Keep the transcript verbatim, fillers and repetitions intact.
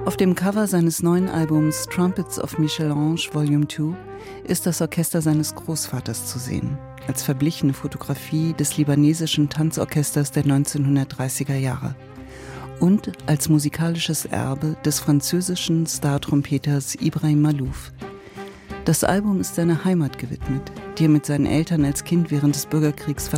Auf dem Cover seines neuen Albums Trumpets of Michel-Ange Volume zwei ist das Orchester seines Großvaters zu sehen, als verblichene Fotografie des libanesischen Tanzorchesters der neunzehnhundertdreißiger Jahre und als musikalisches Erbe des französischen Star-Trompeters Ibrahim Malouf. Das Album ist seiner Heimat gewidmet, die er mit seinen Eltern als Kind während des Bürgerkriegs